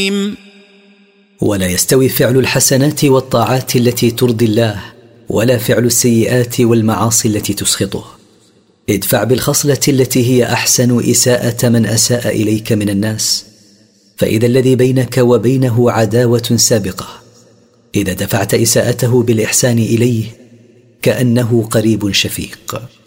ولا يستوي فعل الحسنات والطاعات التي ترضي الله ولا فعل السيئات والمعاصي التي تسخطه. ادفع بالخصلة التي هي أحسن إساءة من أساء إليك من الناس، فإذا الذي بينك وبينه عداوة سابقة إذا دفعت إساءته بالإحسان إليه كأنه قريب شفيق.